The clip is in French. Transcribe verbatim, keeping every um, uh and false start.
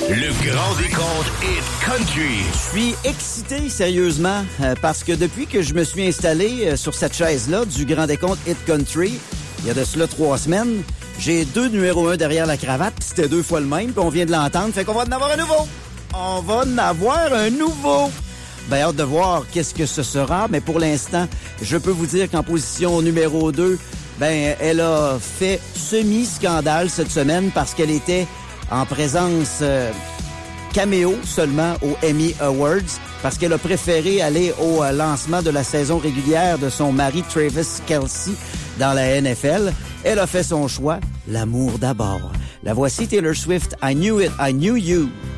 Le grand décompte Hit Country. Je suis excité, sérieusement, euh, parce que depuis que je me suis installé euh, sur cette chaise-là du grand décompte Hit Country, il y a de cela trois semaines, j'ai deux numéros un derrière la cravate, puis c'était deux fois le même, puis on vient de l'entendre, fait qu'on va en avoir un nouveau. On va en avoir un nouveau. Ben, hâte de voir qu'est-ce que ce sera, mais pour l'instant, je peux vous dire qu'en position numéro deux, ben, elle a fait semi-scandale cette semaine parce qu'elle était en présence euh, caméo seulement aux Emmy Awards, parce qu'elle a préféré aller au euh, lancement de la saison régulière de son mari Travis Kelce dans la N F L. Elle a fait son choix, l'amour d'abord. La voici Taylor Swift, I Knew It, I Knew You.